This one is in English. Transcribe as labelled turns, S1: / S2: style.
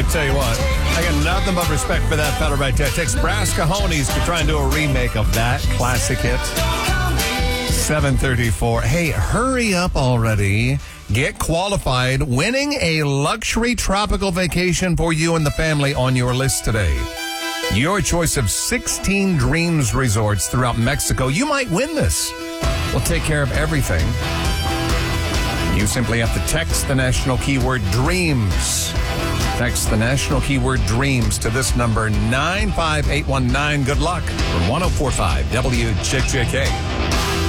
S1: tell you what, I got nothing but respect for that fella right there. It takes Brass Cajones to try and do a remake of that classic hit. 7:34. Hey, hurry up already. Get qualified. Winning a luxury tropical vacation for you and the family on your list today. Your choice of 16 Dreams resorts throughout Mexico. You might win this. We'll take care of everything. You simply have to text the national keyword DREAMS. Text the national keyword DREAMS to this number 95819. Good luck from 104.5 WJJK.